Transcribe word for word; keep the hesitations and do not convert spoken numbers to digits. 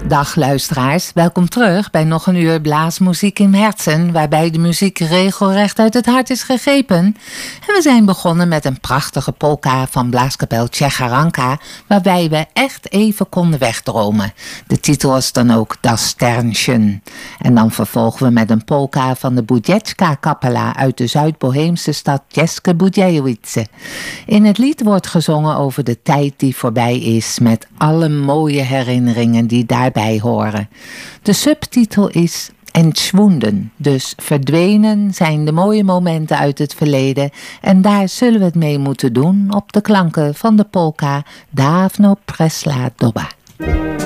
Dag luisteraars, welkom terug bij nog een uur blaasmuziek in herzen, waarbij de muziek regelrecht uit het hart is gegrepen. En we zijn begonnen met een prachtige polka van blaaskapel Tjecharanka, waarbij we echt even konden wegdromen. De titel was dan ook Das Sternchen. En dan vervolgen we met een polka van de Budjecka Kapela uit de Zuid-Boheemse stad Jeske Budějovice. In het lied wordt gezongen over de tijd die voorbij is, met alle mooie herinneringen die daarbij horen. De subtitel is Entschwunden, dus verdwenen zijn de mooie momenten uit het verleden en daar zullen we het mee moeten doen op de klanken van de polka Dawno Przeszła doba.